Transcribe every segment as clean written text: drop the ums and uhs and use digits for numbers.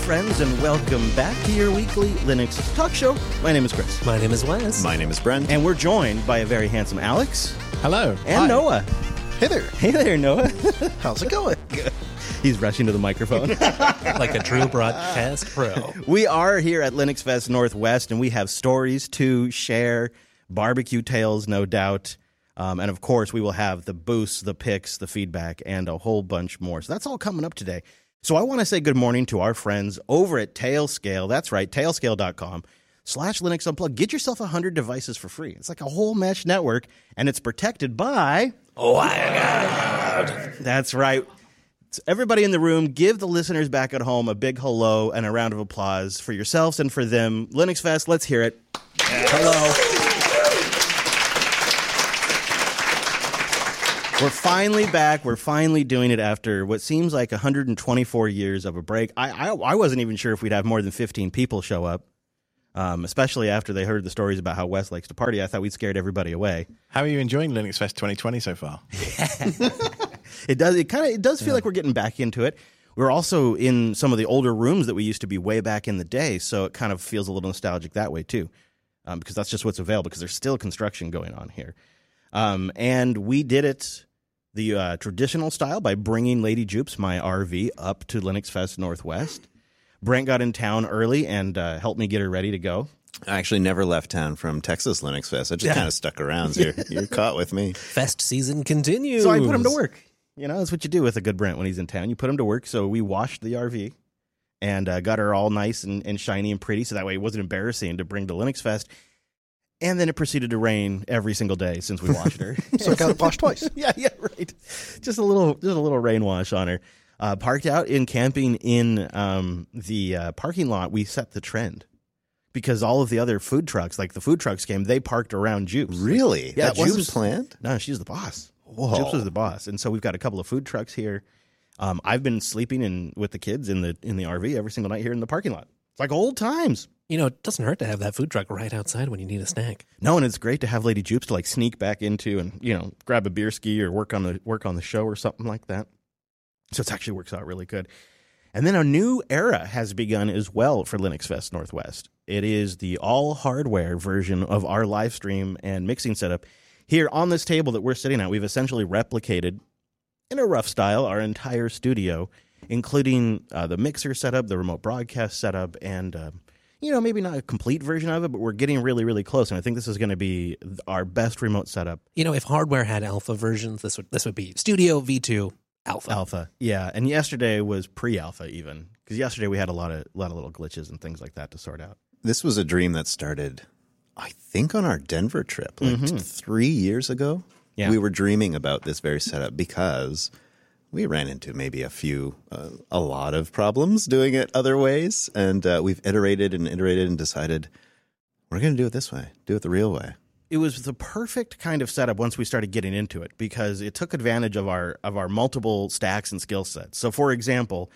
friends, and welcome back to your weekly Linux talk show. My name is Chris. My name is Wes. My name is Brent. And we're joined by a very handsome Alex. Hello. And Hi. Noah. Hey there. Hey there, Noah. How's it going? He's rushing to the microphone. Like a true broadcast pro. We are here at Linux Fest Northwest, and we have stories to share, barbecue tales, no doubt. And of course, we will have the boosts, the picks, the feedback, and a whole bunch more. So that's all coming up today. So I want to say good morning to our friends over at Tailscale. That's right, tailscale.com/Linux Unplugged. Get yourself 100 devices for free. It's like a whole mesh network, and it's protected by WireGuard. That's right. So everybody in the room, give the listeners back at home a big hello and a round of applause for yourselves and for them. Linux Fest, let's hear it. Yes. Hello. We're finally back. We're finally doing it after what seems like 124 years of a break. I wasn't even sure if we'd have more than 15 people show up, especially after they heard the stories about how Wes likes to party. I thought we'd scared everybody away. How are you enjoying Linux Fest 2020 so far? It does feel like we're getting back into it. We're also in some of the older rooms that we used to be way back in the day, so it kind of feels a little nostalgic that way too, because that's just what's available, because there's still construction going on here. And we did it the traditional style by bringing Lady Jupes, my RV, up to Linux Fest Northwest. Brent got in town early and helped me get her ready to go. I actually never left town from Texas Linux Fest. I just kind of stuck around. So you're caught with me. Fest season continues. So I put him to work. You know, that's what you do with a good Brent when he's in town. You put him to work. So we washed the RV and got her all nice and shiny and pretty, so that way it wasn't embarrassing to bring to Linux Fest. And then it proceeded to rain every single day since we washed her. So I got it washed twice. Yeah, right. Just a little rain wash on her. Parked out in camping in the parking lot. We set the trend because all of the other food trucks, like the food trucks came, they parked around Jupes. Really? Yeah, that wasn't planned? No, she's the boss. Whoa. Jupes was the boss, and so we've got a couple of food trucks here. I've been sleeping with the kids in the RV every single night here in the parking lot. It's like old times. You know, it doesn't hurt to have that food truck right outside when you need a snack. No, and it's great to have Lady Jupes to like sneak back into and, you know, grab a beer ski or work on the show or something like that. So it actually works out really good. And then a new era has begun as well for Linux Fest Northwest. It is the all hardware version of our live stream and mixing setup. Here on this table that we're sitting at, we've essentially replicated in a rough style our entire studio, including the mixer setup, the remote broadcast setup, and you know, maybe not a complete version of it, but we're getting really, really close. And I think this is going to be our best remote setup. You know, if hardware had alpha versions, this would be Studio V2 Alpha. Alpha, yeah. And yesterday was pre-alpha even, because yesterday we had a lot of little glitches and things like that to sort out. This was a dream that started, I think, on our Denver trip, like 3 years ago. Yeah. We were dreaming about this very setup because we ran into maybe a lot of problems doing it other ways. And we've iterated and decided we're going to do it this way, do it the real way. It was the perfect kind of setup once we started getting into it, because it took advantage of our multiple stacks and skill sets. So, for example,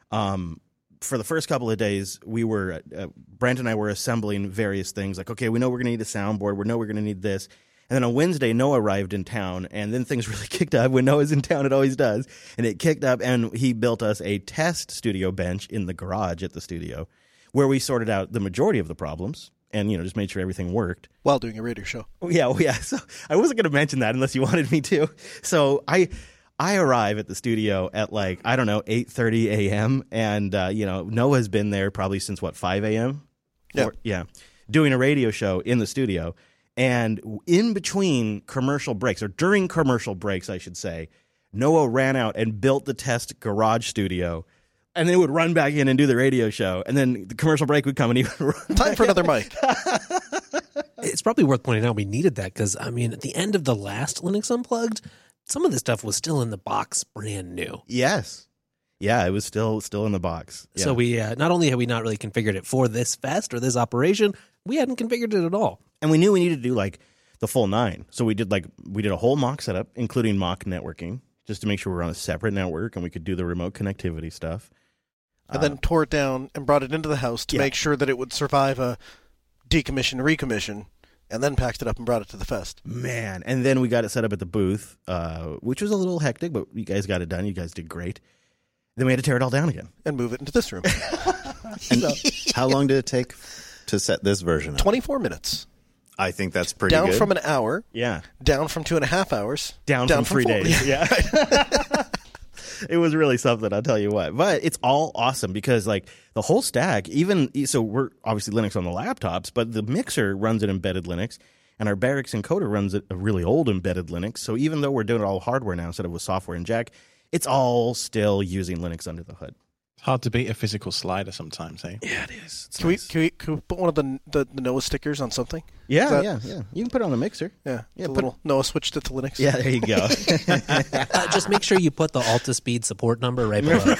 for the first couple of days, we were Brent and I were assembling various things. Like, okay, we know we're going to need a soundboard. We know we're going to need this. And then on Wednesday, Noah arrived in town, and then things really kicked up. When Noah's in town, it always does. And it kicked up, and he built us a test studio bench in the garage at the studio, where we sorted out the majority of the problems and, you know, just made sure everything worked. While doing a radio show. Yeah. So I wasn't going to mention that unless you wanted me to. So I arrive at the studio at 8:30 a.m. And, you know, Noah's been there probably since, 5 a.m.? Yeah. Doing a radio show in the studio. And in between commercial breaks, or during commercial breaks, I should say, Noah ran out and built the test garage studio, and then would run back in and do the radio show. And then the commercial break would come, and he would run Time for another mic. It's probably worth pointing out we needed that because, I mean, at the end of the last Linux Unplugged, some of this stuff was still in the box, brand new. Yes. Yeah, it was still in the box. Yeah. So we not only had we not really configured it for this fest or this operation, we hadn't configured it at all. And we knew we needed to do the full 9. So we did a whole mock setup, including mock networking, just to make sure we were on a separate network and we could do the remote connectivity stuff. And then tore it down and brought it into the house to make sure that it would survive a decommission, recommission, and then packed it up and brought it to the fest. Man. And then we got it set up at the booth, which was a little hectic, but you guys got it done. You guys did great. Then we had to tear it all down again. And move it into this room. So, How long did it take to set this version up? 24 minutes. I think that's pretty Down good. from an hour. yeah. Down from 2.5 hours. Down from 3 4. days. Yeah. It was really something, I'll tell you what. But it's all awesome because, like, the whole stack, so we're obviously Linux on the laptops, but the mixer runs an embedded Linux, and our Barracks encoder runs a really old embedded Linux. So even though we're doing it all hardware now instead of with software and jack, it's all still using Linux under the hood. It's hard to beat a physical slider sometimes, eh? Yeah, it is. Can we put one of the Noah stickers on something? Yeah, Is yeah. You can put it on a mixer. Yeah. Yeah, The little Noah switched it to Linux. Yeah, there you go. Just make sure you put the AltaSpeed support number right below.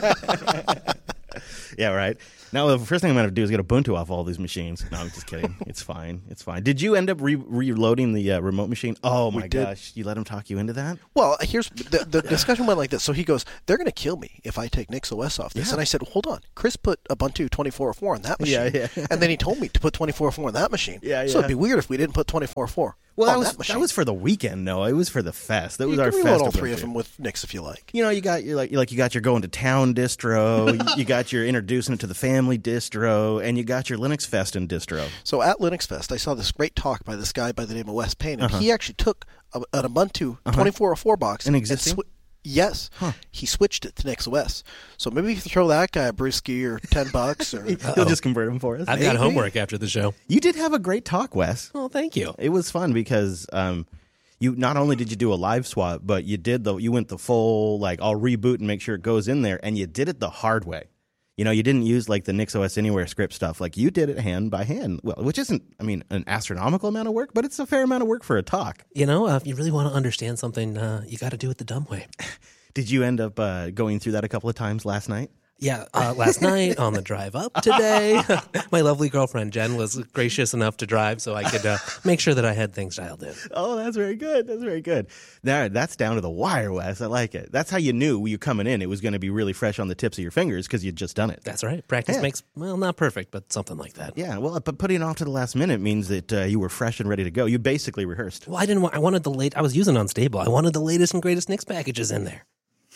Yeah, right. Now, the first thing I'm going to do is get Ubuntu off all these machines. No, I'm just kidding. It's fine. It's fine. Did you end up reloading the remote machine? Oh, my gosh. You let him talk you into that? Well, here's the discussion went like this. So he goes, they're going to kill me if I take NixOS off this. Yeah. And I said, hold on. Chris put Ubuntu 24.04 on that machine. Yeah. And then he told me to put 24.04 on that machine. Yeah, So yeah. it'd be weird if we didn't put 24.04 Well, on that machine. was for the weekend. No, it was for the fest. That was you our can fest. reload all three Ubuntu. of them with Nix if you like. You know, you got your going to town distro, you got your introducing it to the family distro, and you got your Linux Fest and distro. So at Linux Fest, I saw this great talk by this guy by the name of Wes Payne, and Uh-huh. he actually took an Ubuntu 24.04 box. An and existing? Yes. Huh. He switched it to NixOS. So maybe if you throw that guy a brewski or $10 or He'll just convert them for us. I've got homework after the show. You did have a great talk, Wes. Well, thank you. It was fun because you not only did you do a live swap, but you went the full like I'll reboot and make sure it goes in there, and you did it the hard way. You know, you didn't use like the NixOS Anywhere script stuff. Like you did it hand by hand. Well, which isn't, I mean, an astronomical amount of work, but it's a fair amount of work for a talk. You know, if you really want to understand something, you got to do it the dumb way. Did you end up going through that a couple of times last night? Yeah, last night on the drive up today, my lovely girlfriend Jen was gracious enough to drive so I could make sure that I had things dialed in. Oh, that's very good. That's very good. That's down to the wire, Wes. I like it. That's how you knew when you coming in it was going to be really fresh on the tips of your fingers because you'd just done it. That's right. Practice Yeah. makes, well, not perfect, but something like that. Yeah, well, but putting it off to the last minute means that you were fresh and ready to go. You basically rehearsed. Well, I wanted I was using Unstable. I wanted the latest and greatest Nix packages in there.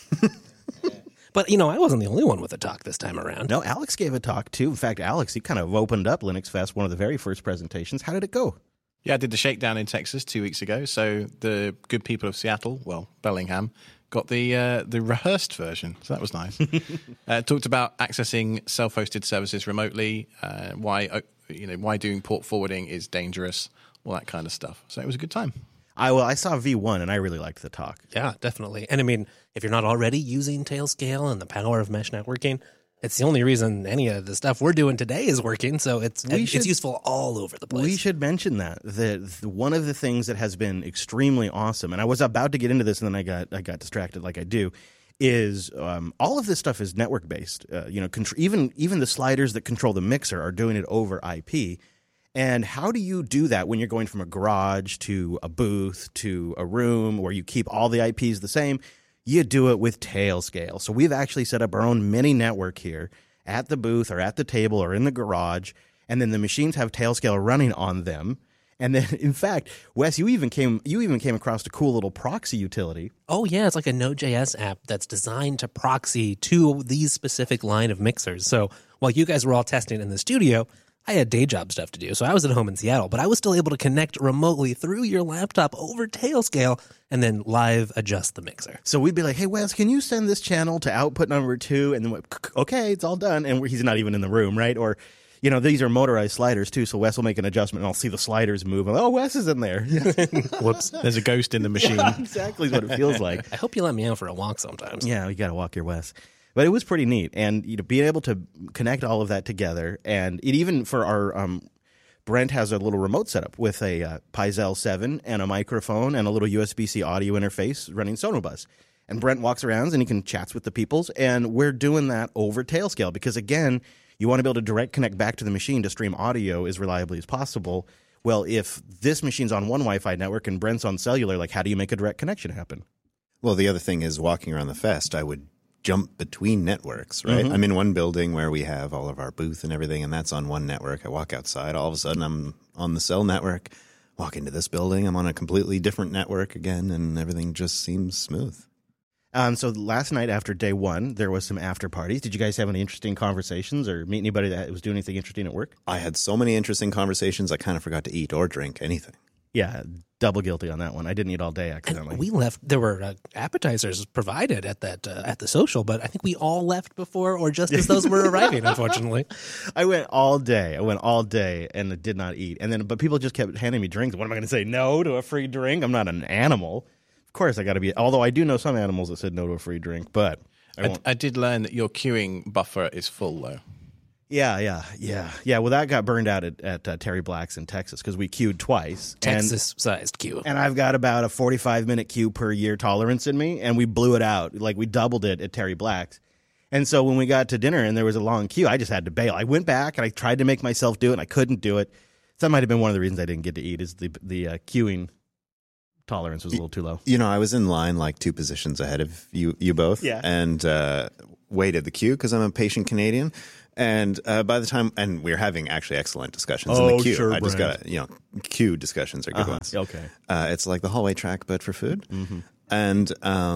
But, you know, I wasn't the only one with a talk this time around. No, Alex gave a talk too. In fact, Alex, he kind of opened up Linux Fest, one of the very first presentations. How did it go? Yeah, I did the shakedown in Texas 2 weeks ago. So the good people of Seattle, well, Bellingham, got the rehearsed version. So that was nice. Talked about accessing self-hosted services remotely, why doing port forwarding is dangerous, all that kind of stuff. So it was a good time. I saw V1 and I really liked the talk. Yeah, definitely. And I mean, if you're not already using Tailscale and the power of mesh networking, it's the only reason any of the stuff we're doing today is working. So it's useful all over the place. We should mention that one of the things that has been extremely awesome, and I was about to get into this and then I got distracted like I do, is all of this stuff is network based. Even the sliders that control the mixer are doing it over IP. And how do you do that when you're going from a garage to a booth to a room where you keep all the IPs the same? You do it with Tailscale. So we've actually set up our own mini network here at the booth or at the table or in the garage, and then the machines have Tailscale running on them. And then, in fact, Wes, you even came across a cool little proxy utility. Oh, yeah. It's like a Node.js app that's designed to proxy to these specific line of mixers. So while you guys were all testing in the studio, I had day job stuff to do, so I was at home in Seattle, but I was still able to connect remotely through your laptop over Tailscale and then live adjust the mixer. So we'd be like, hey, Wes, can you send this channel to output number 2? And then, okay, it's all done. And he's not even in the room, right? Or, you know, these are motorized sliders, too, so Wes will make an adjustment, and I'll see the sliders move. I'm like, oh, Wes is in there. Whoops, there's a ghost in the machine. Yeah, exactly what it feels like. I hope you let me out for a walk sometimes. Yeah, you got to walk your Wes. But it was pretty neat, and being able to connect all of that together, and it even for our Brent has a little remote setup with a Pyzel 7 and a microphone and a little USB-C audio interface running Sonobus. And Brent walks around and he can chats with the peoples, and we're doing that over Tailscale because, again, you want to be able to direct connect back to the machine to stream audio as reliably as possible. Well, if this machine's on one Wi-Fi network and Brent's on cellular, like how do you make a direct connection happen? Well, the other thing is walking around the fest, I would jump between networks, right? I'm in one building where we have all of our booth and everything, and that's on one network. I walk outside, all of a sudden I'm on the cell network. Walk into this building, I'm on a completely different network again, and everything just seems smooth. So last night after day one, there was some after parties. Did you guys have any interesting conversations or meet anybody that was doing anything interesting at work? I had so many interesting conversations, I kind of forgot to eat or drink anything. Yeah, double guilty on that one. I didn't eat all day accidentally. And we left. There were appetizers provided at the social, but I think we all left before or just as those were arriving. Unfortunately, I went all day. And did not eat. But people just kept handing me drinks. What am I going to say no to a free drink? I'm not an animal. Of course, I got to be. Although I do know some animals that said no to a free drink, but I did learn that your queuing buffer is full, though. Yeah. Well, that got burned out at Terry Black's in Texas because we queued twice. Texas-sized queue. And I've got about a 45-minute queue per year tolerance in me, and we blew it out. Like, we doubled it at Terry Black's. And so when we got to dinner and there was a long queue, I just had to bail. I went back and I tried to make myself do it, and I couldn't do it. So that might have been one of the reasons I didn't get to eat is the queuing tolerance was a little too low. You know, I was in line like 2 positions ahead of you both. Yeah. And waited the queue because I'm a patient Canadian. And by the time, and we're having actually excellent discussions in the queue. Sure, I just Brent. got queue discussions are good ones. Okay. It's like the hallway track, but for food. Mm-hmm. And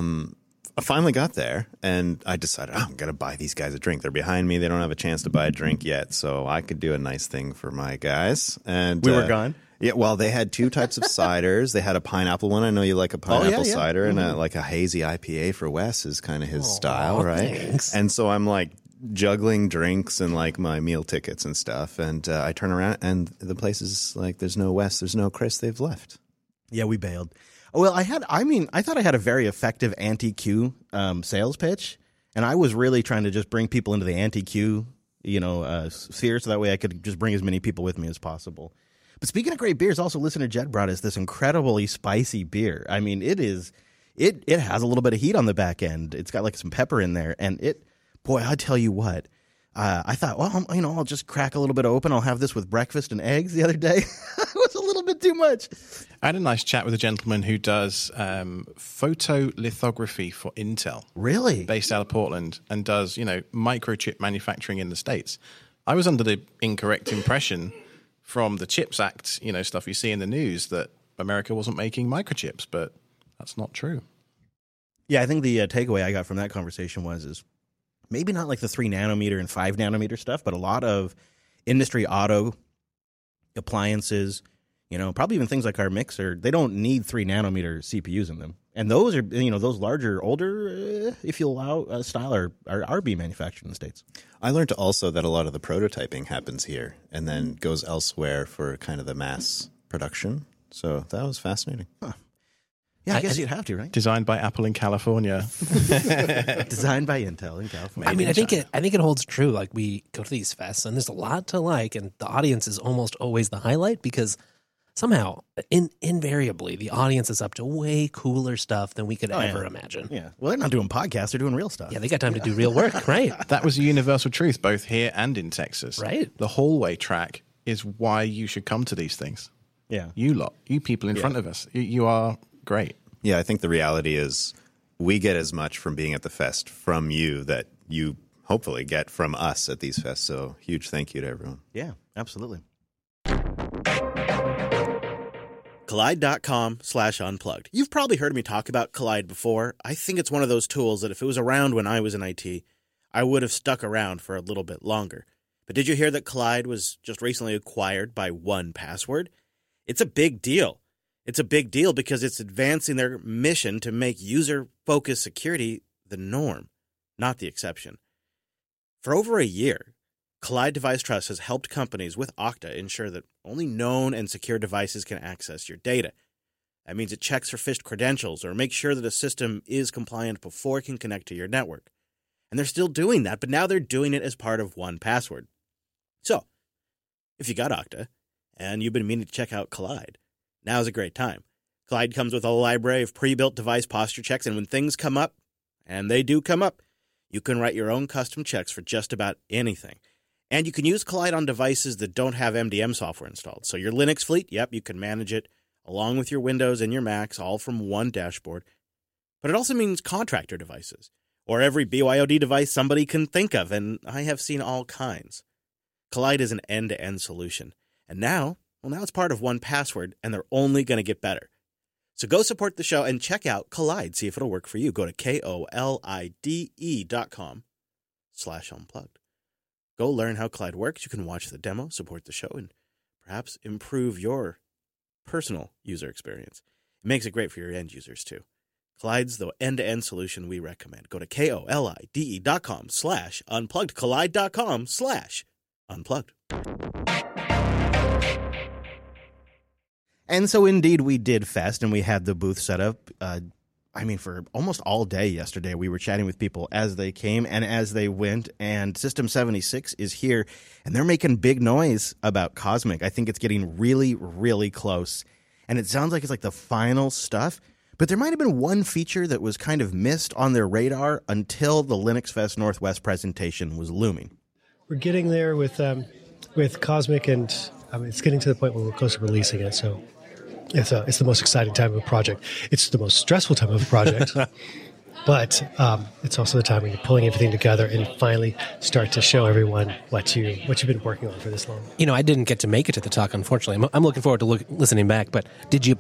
I finally got there, and I decided I'm going to buy these guys a drink. They're behind me. They don't have a chance to buy a drink yet, so I could do a nice thing for my guys. And We were gone? Yeah, well, they had 2 types of ciders. They had a pineapple one. I know you like a pineapple cider, and like a hazy IPA for Wes is kind of his style, right? Thanks. And so I'm like juggling drinks and like my meal tickets and stuff. And I turn around, and the place is like, there's no Wes, there's no Chris. They've left. Yeah, we bailed. Well, I thought I had a very effective anti-queue sales pitch, and I was really trying to just bring people into the anti-queue, sphere, so that way I could just bring as many people with me as possible. But speaking of great beers, also listener Jed brought us this incredibly spicy beer. I mean, it has a little bit of heat on the back end. It's got like some pepper in there, and I tell you what, I thought, well, I'll just crack a little bit open. I'll have this with breakfast and eggs the other day. It was a little bit too much. I had a nice chat with a gentleman who does photolithography for Intel. Really? Based out of Portland, and does, microchip manufacturing in the States. I was under the incorrect impression from the CHIPS Act, stuff you see in the news that America wasn't making microchips, but that's not true. Yeah, I think the takeaway I got from that conversation is maybe not like the 3 nanometer and 5 nanometer stuff, but a lot of industry auto appliances, probably even things like our mixer, they don't need 3 nanometer CPUs in them. And those are, those larger, older, if you allow, style are being manufactured in the States. I learned also that a lot of the prototyping happens here and then goes elsewhere for kind of the mass production. So that was fascinating. Huh. Yeah, I guess you'd have to, right? Designed by Apple in California. Designed by Intel in California. I mean, I think it holds true. Like, we go to these fests, and there's a lot to like, and the audience is almost always the highlight because somehow, invariably, the audience is up to way cooler stuff than we could ever imagine. Yeah. Well, they're not doing podcasts; they're doing real stuff. Yeah, they got time to do real work, right? That was a universal truth, both here and in Texas. Right. The hallway track is why you should come to these things. Yeah. You people in front of us, you are great. Yeah, I think the reality is we get as much from being at the fest from you that you hopefully get from us at these fests. So huge thank you to everyone. Yeah, absolutely. Collide.com/unplugged. You've probably heard me talk about Collide before. I think it's one of those tools that if it was around when I was in IT, I would have stuck around for a little bit longer. But did you hear that Collide was just recently acquired by 1Password? It's a big deal. It's a big deal because it's advancing their mission to make user-focused security the norm, not the exception. For over a year, Collide Device Trust has helped companies with Okta ensure that only known and secure devices can access your data. That means it checks for phished credentials or makes sure that a system is compliant before it can connect to your network. And they're still doing that, but now they're doing it as part of 1Password. So, if you got Okta and you've been meaning to check out Collide, now's a great time. Collide comes with a library of pre-built device posture checks, and when things come up, and they do come up, you can write your own custom checks for just about anything. And you can use Collide on devices that don't have MDM software installed. So your Linux fleet, you can manage it along with your Windows and your Macs, all from one dashboard. But it also means contractor devices, or every BYOD device somebody can think of, and I have seen all kinds. Collide is an end-to-end solution. And now it's part of 1Password, and they're only going to get better. So go support the show and check out Kolide. See if it'll work for you. Go to kolide.com/unplugged. Go learn how Kolide works. You can watch the demo, support the show, and perhaps improve your personal user experience. It makes it great for your end users, too. Kolide's the end-to-end solution we recommend. Go to kolide.com/unplugged, kolide.com/unplugged. And so indeed we did Fest, and we had the booth set up. For almost all day yesterday, we were chatting with people as they came and as they went, and System 76 is here, and they're making big noise about Cosmic. I think it's getting really, really close, and it sounds like it's like the final stuff, but there might have been one feature that was kind of missed on their radar until the Linux Fest Northwest presentation was looming. We're getting there with Cosmic, and it's getting to the point where we're close to releasing it, so it's the most exciting time of a project. It's the most stressful time of a project, but it's also the time when you're pulling everything together and finally start to show everyone what you've been working on for this long. I didn't get to make it to the talk, unfortunately. I'm looking forward to listening back, but did you